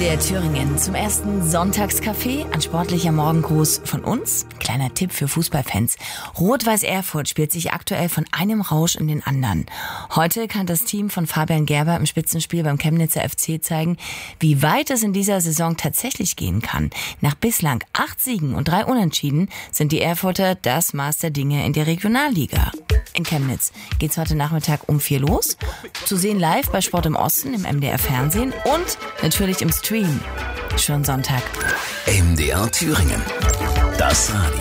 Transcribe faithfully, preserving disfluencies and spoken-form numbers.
R Thüringen zum ersten Sonntagskaffee. Ein sportlicher Morgengruß von uns. Kleiner Tipp für Fußballfans. Rot-Weiß Erfurt spielt sich aktuell von einem Rausch in den anderen. Heute kann das Team von Fabian Gerber im Spitzenspiel beim Chemnitzer F C zeigen, wie weit es in dieser Saison tatsächlich gehen kann. Nach bislang acht Siegen und drei Unentschieden sind die Erfurter das Maß der Dinge in der Regionalliga. In Chemnitz geht's heute Nachmittag um vier los. Zu sehen live bei Sport im Osten im M D R Fernsehen und natürlich im Stream. Schon Sonntag. M D R Thüringen. Das Radio.